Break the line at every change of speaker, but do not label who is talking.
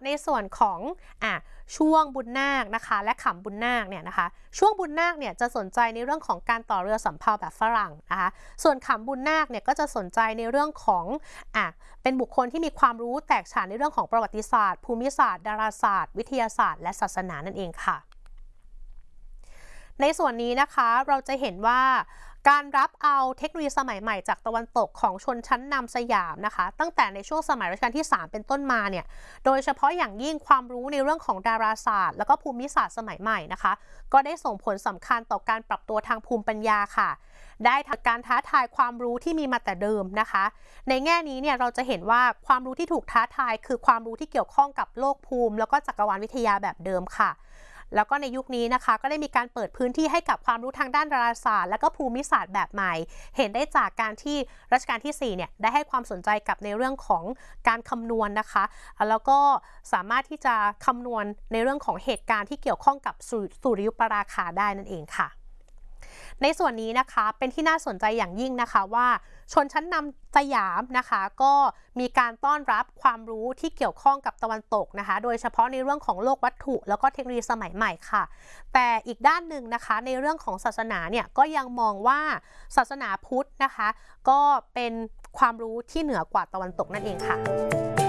ในส่วนของช่วงบุญนาคนะคะและขำบุญนาคเนี่ยนะคะช่วงบุญนาคเนี่ยจะสนใจในเรื่องของการต่อเรือสำเภาแบบฝรั่งนะคะส่วนขำบุญนาคเนี่ยก็จะสนใจในเรื่องของเป็นบุคคลที่มีความรู้แตกฉานในเรื่องของประวัติศาสตร์ภูมิศาสตร์ดาราศาสตร์วิทยาศาสตร์และศาสนานั่นเองค่ะในส่วนนี้นะคะเราจะเห็นว่าการรับเอาเทคโนโลยีสมัยใหม่จากตะวันตกของชนชั้นนำสยามนะคะตั้งแต่ในช่วงสมัยรัชกาลที่3เป็นต้นมาเนี่ยโดยเฉพาะอย่างยิ่งความรู้ในเรื่องของดาราศาสตร์แล้วก็ภูมิศาสตร์สมัยใหม่นะคะก็ได้ส่งผลสำคัญต่อการปรับตัวทางภูมิปัญญาค่ะได้ทำการท้าทายความรู้ที่มีมาแต่เดิมนะคะในแง่นี้เนี่ยเราจะเห็นว่าความรู้ที่ถูกท้าทายคือความรู้ที่เกี่ยวข้องกับโลกภูมิแล้วก็จักรวาลวิทยาแบบเดิมค่ะแล้วก็ในยุคนี้นะคะก็ได้มีการเปิดพื้นที่ให้กับความรู้ทางด้านดาราศาสตร์และก็ภูมิศาสตร์แบบใหม่เห็นได้จากการที่รัชกาลที่4เนี่ยได้ให้ความสนใจกับในเรื่องของการคำนวณนะคะแล้วก็สามารถที่จะคำนวณในเรื่องของเหตุการณ์ที่เกี่ยวข้องกับสุริยุปราคาได้นั่นเองค่ะในส่วนนี้นะคะเป็นที่น่าสนใจอย่างยิ่งนะคะว่าชนชั้นนำสยามนะคะก็มีการต้อนรับความรู้ที่เกี่ยวข้องกับตะวันตกนะคะโดยเฉพาะในเรื่องของโลกวัตถุแล้วก็เทคโนโลยีสมัยใหม่ค่ะแต่อีกด้านหนึ่งนะคะในเรื่องของศาสนาเนี่ยก็ยังมองว่าศาสนาพุทธนะคะก็เป็นความรู้ที่เหนือกว่าตะวันตกนั่นเองค่ะ